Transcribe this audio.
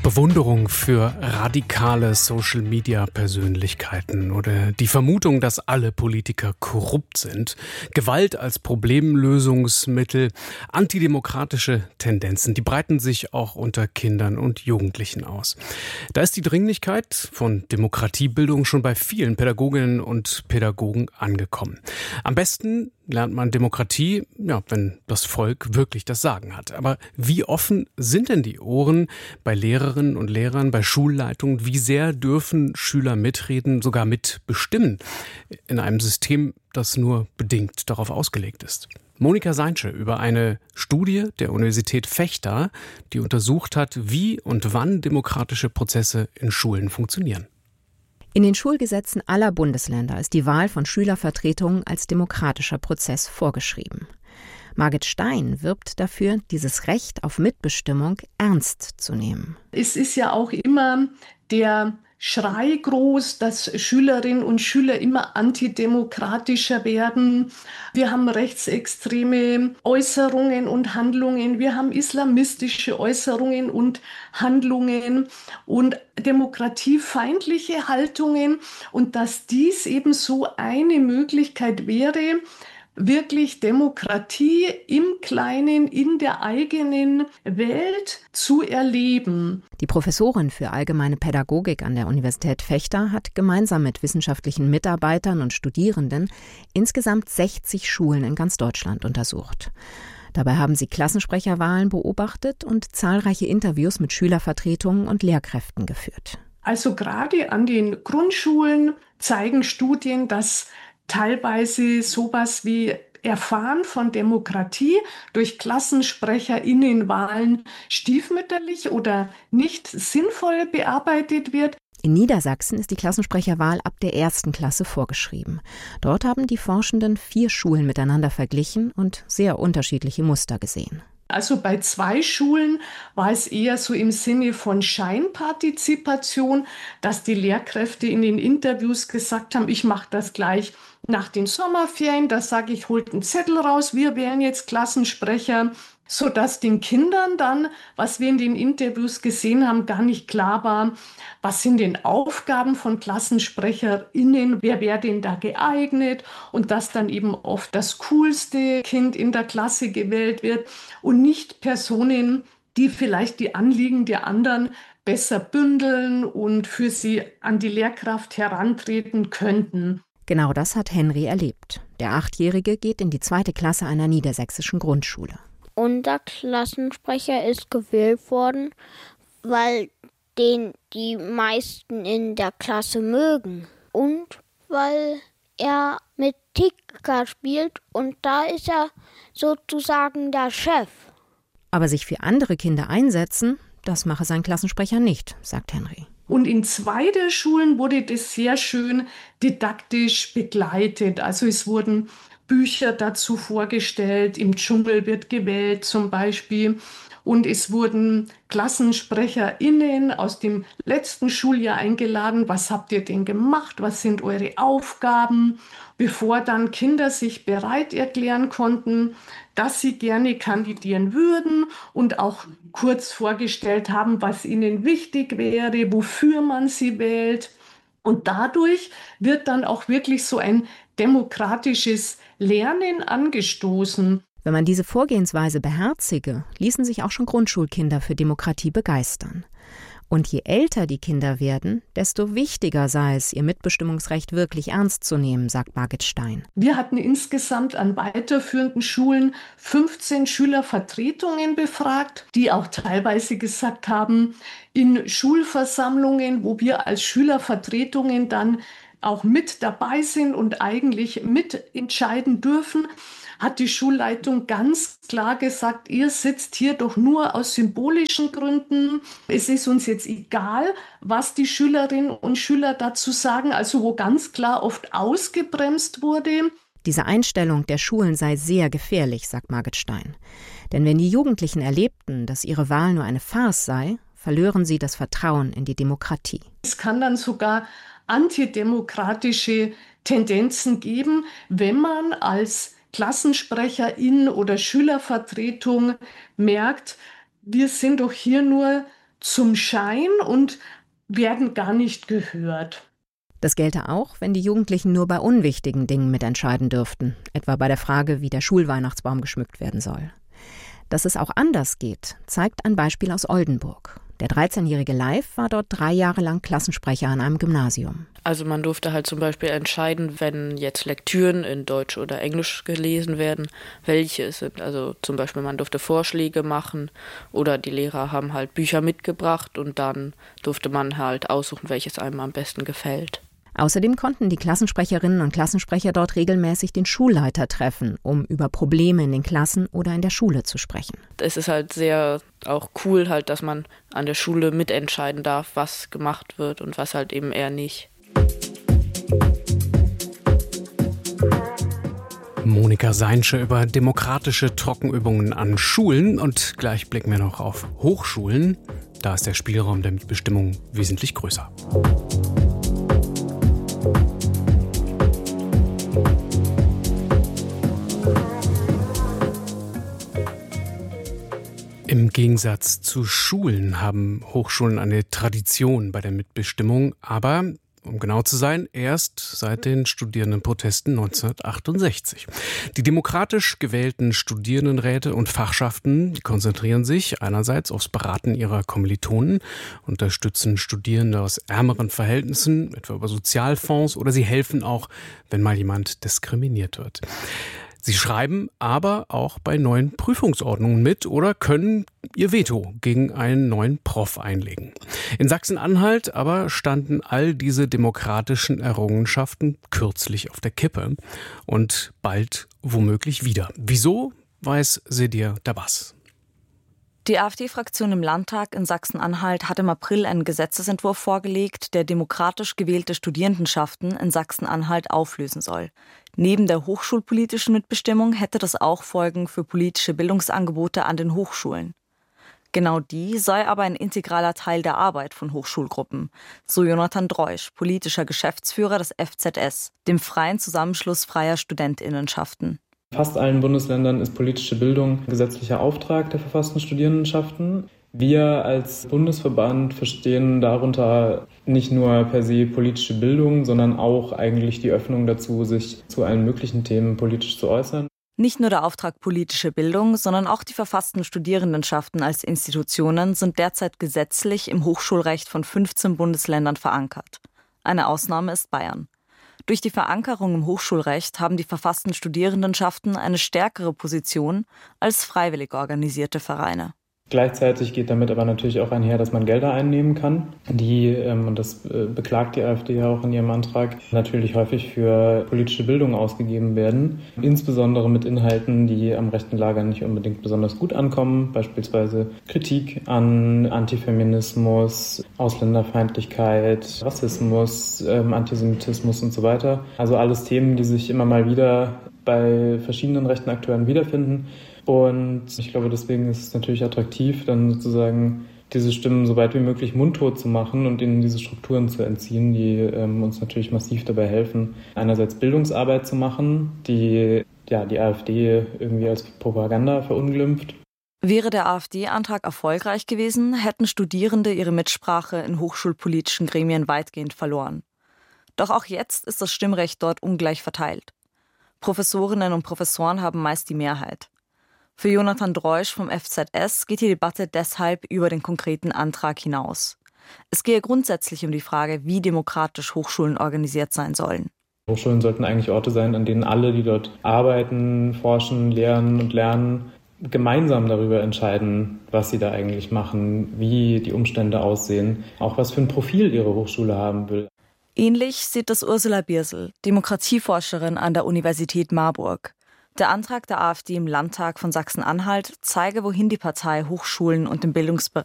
Bewunderung für radikale Social-Media-Persönlichkeiten oder die Vermutung, dass alle Politiker korrupt sind, Gewalt als Problemlösungsmittel, antidemokratische Tendenzen, die breiten sich auch unter Kindern und Jugendlichen aus. Da ist die Dringlichkeit von Demokratiebildung schon bei vielen Pädagoginnen und Pädagogen angekommen. Am besten lernt man Demokratie, wenn das Volk wirklich das Sagen hat. Aber wie offen sind denn die Ohren bei Lehrerinnen und Lehrern, bei Schulleitungen? Wie sehr dürfen Schüler mitreden, sogar mitbestimmen in einem System, das nur bedingt darauf ausgelegt ist? Monika Seinsche über eine Studie der Universität Vechta, die untersucht hat, wie und wann demokratische Prozesse in Schulen funktionieren. In den Schulgesetzen aller Bundesländer ist die Wahl von Schülervertretungen als demokratischer Prozess vorgeschrieben. Margit Stein wirbt dafür, dieses Recht auf Mitbestimmung ernst zu nehmen. Es ist ja auch immer der Schrei groß, dass Schülerinnen und Schüler immer antidemokratischer werden. Wir haben rechtsextreme Äußerungen und Handlungen. Wir haben islamistische Äußerungen und Handlungen und demokratiefeindliche Haltungen. Und dass dies eben so eine Möglichkeit wäre, wirklich Demokratie im Kleinen, in der eigenen Welt zu erleben. Die Professorin für allgemeine Pädagogik an der Universität Vechta hat gemeinsam mit wissenschaftlichen Mitarbeitern und Studierenden insgesamt 60 Schulen in ganz Deutschland untersucht. Dabei haben sie Klassensprecherwahlen beobachtet und zahlreiche Interviews mit Schülervertretungen und Lehrkräften geführt. Also gerade an den Grundschulen zeigen Studien, dass teilweise sowas wie Erfahren von Demokratie durch KlassensprecherInnenwahlen stiefmütterlich oder nicht sinnvoll bearbeitet wird. In Niedersachsen ist die Klassensprecherwahl ab der 1. Klasse vorgeschrieben. Dort haben die Forschenden 4 Schulen miteinander verglichen und sehr unterschiedliche Muster gesehen. Also bei 2 Schulen war es eher so im Sinne von Scheinpartizipation, dass die Lehrkräfte in den Interviews gesagt haben, ich mache das gleich nach den Sommerferien, da sage ich, holt einen Zettel raus, wir wählen jetzt Klassensprecher, sodass den Kindern dann, was wir in den Interviews gesehen haben, gar nicht klar war, was sind denn Aufgaben von KlassensprecherInnen, wer wäre denn da geeignet und dass dann eben oft das coolste Kind in der Klasse gewählt wird und nicht Personen, die vielleicht die Anliegen der anderen besser bündeln und für sie an die Lehrkraft herantreten könnten. Genau das hat Henry erlebt. Der 8-Jährige geht in die 2. Klasse einer niedersächsischen Grundschule. Unser Klassensprecher ist gewählt worden, weil den die meisten in der Klasse mögen. Und weil er mit Ticker spielt und da ist er sozusagen der Chef. Aber sich für andere Kinder einsetzen, das mache sein Klassensprecher nicht, sagt Henry. Und in 2 der Schulen wurde das sehr schön didaktisch begleitet. Also es wurden Bücher dazu vorgestellt, im Dschungel wird gewählt zum Beispiel. Und es wurden KlassensprecherInnen aus dem letzten Schuljahr eingeladen. Was habt ihr denn gemacht? Was sind eure Aufgaben? Bevor dann Kinder sich bereit erklären konnten, dass sie gerne kandidieren würden und auch kurz vorgestellt haben, was ihnen wichtig wäre, wofür man sie wählt. Und dadurch wird dann auch wirklich so ein demokratisches Lernen angestoßen. Wenn man diese Vorgehensweise beherzige, ließen sich auch schon Grundschulkinder für Demokratie begeistern. Und je älter die Kinder werden, desto wichtiger sei es, ihr Mitbestimmungsrecht wirklich ernst zu nehmen, sagt Margit Stein. Wir hatten insgesamt an weiterführenden Schulen 15 Schülervertretungen befragt, die auch teilweise gesagt haben, in Schulversammlungen, wo wir als Schülervertretungen dann auch mit dabei sind und eigentlich mitentscheiden dürfen, hat die Schulleitung ganz klar gesagt, ihr sitzt hier doch nur aus symbolischen Gründen. Es ist uns jetzt egal, was die Schülerinnen und Schüler dazu sagen, also wo ganz klar oft ausgebremst wurde. Diese Einstellung der Schulen sei sehr gefährlich, sagt Margit Stein. Denn wenn die Jugendlichen erlebten, dass ihre Wahl nur eine Farce sei, verlören sie das Vertrauen in die Demokratie. Es kann dann sogar antidemokratische Tendenzen geben, wenn man als Klassensprecherin oder Schülervertretung merkt, wir sind doch hier nur zum Schein und werden gar nicht gehört. Das gelte auch, wenn die Jugendlichen nur bei unwichtigen Dingen mitentscheiden dürften, etwa bei der Frage, wie der Schulweihnachtsbaum geschmückt werden soll. Dass es auch anders geht, zeigt ein Beispiel aus Oldenburg. Der 13-jährige Leif war dort 3 Jahre lang Klassensprecher an einem Gymnasium. Also man durfte halt zum Beispiel entscheiden, wenn jetzt Lektüren in Deutsch oder Englisch gelesen werden, welche es sind. Also zum Beispiel man durfte Vorschläge machen oder die Lehrer haben halt Bücher mitgebracht und dann durfte man halt aussuchen, welches einem am besten gefällt. Außerdem konnten die Klassensprecherinnen und Klassensprecher dort regelmäßig den Schulleiter treffen, um über Probleme in den Klassen oder in der Schule zu sprechen. Es ist halt sehr auch cool, halt, dass man an der Schule mitentscheiden darf, was gemacht wird und was halt eben eher nicht. Monika Seinsche über demokratische Trockenübungen an Schulen. Und gleich blicken wir noch auf Hochschulen. Da ist der Spielraum der Mitbestimmung wesentlich größer. Im Gegensatz zu Schulen haben Hochschulen eine Tradition bei der Mitbestimmung, aber, um genau zu sein, erst seit den Studierendenprotesten 1968. Die demokratisch gewählten Studierendenräte und Fachschaften konzentrieren sich einerseits aufs Beraten ihrer Kommilitonen, unterstützen Studierende aus ärmeren Verhältnissen, etwa über Sozialfonds, oder sie helfen auch, wenn mal jemand diskriminiert wird. Sie schreiben aber auch bei neuen Prüfungsordnungen mit oder können ihr Veto gegen einen neuen Prof einlegen. In Sachsen-Anhalt aber standen all diese demokratischen Errungenschaften kürzlich auf der Kippe und bald womöglich wieder. Wieso, weiß Sedir Dabas. Die AfD-Fraktion im Landtag in Sachsen-Anhalt hat im April einen Gesetzesentwurf vorgelegt, der demokratisch gewählte Studierendenschaften in Sachsen-Anhalt auflösen soll. Neben der hochschulpolitischen Mitbestimmung hätte das auch Folgen für politische Bildungsangebote an den Hochschulen. Genau die sei aber ein integraler Teil der Arbeit von Hochschulgruppen, so Jonathan Dreusch, politischer Geschäftsführer des FZS, dem Freien Zusammenschluss freier StudentInnenschaften. Fast allen Bundesländern ist politische Bildung gesetzlicher Auftrag der verfassten Studierendenschaften. Wir als Bundesverband verstehen darunter nicht nur per se politische Bildung, sondern auch eigentlich die Öffnung dazu, sich zu allen möglichen Themen politisch zu äußern. Nicht nur der Auftrag politische Bildung, sondern auch die verfassten Studierendenschaften als Institutionen sind derzeit gesetzlich im Hochschulrecht von 15 Bundesländern verankert. Eine Ausnahme ist Bayern. Durch die Verankerung im Hochschulrecht haben die verfassten Studierendenschaften eine stärkere Position als freiwillig organisierte Vereine. Gleichzeitig geht damit aber natürlich auch einher, dass man Gelder einnehmen kann, die, und das beklagt die AfD ja auch in ihrem Antrag, natürlich häufig für politische Bildung ausgegeben werden. Insbesondere mit Inhalten, die am rechten Lager nicht unbedingt besonders gut ankommen, beispielsweise Kritik an Antifeminismus, Ausländerfeindlichkeit, Rassismus, Antisemitismus und so weiter. Also alles Themen, die sich immer mal wieder bei verschiedenen rechten Akteuren wiederfinden. Und ich glaube, deswegen ist es natürlich attraktiv, dann sozusagen diese Stimmen so weit wie möglich mundtot zu machen und ihnen diese Strukturen zu entziehen, die uns natürlich massiv dabei helfen, einerseits Bildungsarbeit zu machen, die die AfD irgendwie als Propaganda verunglimpft. Wäre der AfD-Antrag erfolgreich gewesen, hätten Studierende ihre Mitsprache in hochschulpolitischen Gremien weitgehend verloren. Doch auch jetzt ist das Stimmrecht dort ungleich verteilt. Professorinnen und Professoren haben meist die Mehrheit. Für Jonathan Dreusch vom FZS geht die Debatte deshalb über den konkreten Antrag hinaus. Es gehe grundsätzlich um die Frage, wie demokratisch Hochschulen organisiert sein sollen. Hochschulen sollten eigentlich Orte sein, an denen alle, die dort arbeiten, forschen, lehren und lernen, gemeinsam darüber entscheiden, was sie da eigentlich machen, wie die Umstände aussehen, auch was für ein Profil ihre Hochschule haben will. Ähnlich sieht das Ursula Biersel, Demokratieforscherin an der Universität Marburg. Der Antrag der AfD im Landtag von Sachsen-Anhalt zeige, wohin die Partei Hochschulen und den Bildungsbereich